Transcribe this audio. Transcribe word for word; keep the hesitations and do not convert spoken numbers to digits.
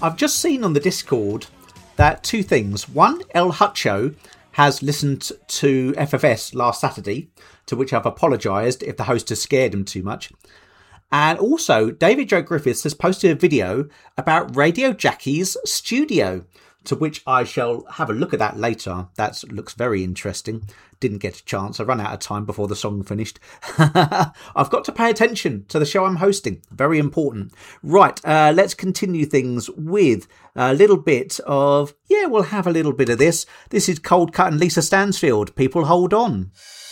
I've just seen on the Discord that two things. One, El Hutcho has listened to F F S last Saturday, to which I've apologised if the host has scared him too much. And also, David Joe Griffiths has posted a video about Radio Jackie's studio, to which I shall have a look at that later. That looks very interesting. Didn't get a chance. I ran out of time before the song finished. I've got to pay attention to the show I'm hosting. Very important. Right, uh, let's continue things with a little bit of... Yeah, we'll have a little bit of this. This is Cold Cut and Lisa Stansfield. People hold on.